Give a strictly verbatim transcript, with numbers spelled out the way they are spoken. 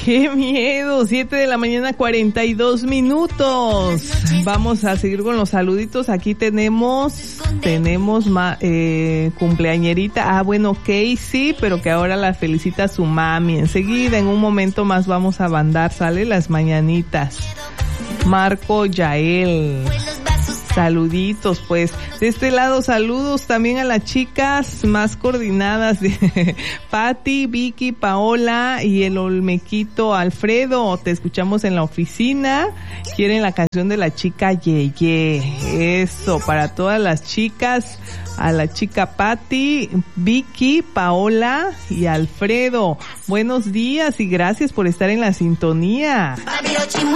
¡Qué miedo! Siete de la mañana, cuarenta y dos minutos. Vamos a seguir con los saluditos. Aquí tenemos, tenemos ma, eh, cumpleañerita. Ah, bueno, Casey, pero que ahora la felicita a su mami. Enseguida, en un momento más vamos a bandar, sale las mañanitas. Marco Yael. Saluditos, pues. De este lado, saludos también a las chicas más coordinadas de Patti, Vicky, Paola y el Olmequito Alfredo. Te escuchamos en la oficina. Quieren la canción de la chica Yeye. Eso, para todas las chicas. A la chica Patti, Vicky, Paola y Alfredo. Buenos días y gracias por estar en la sintonía.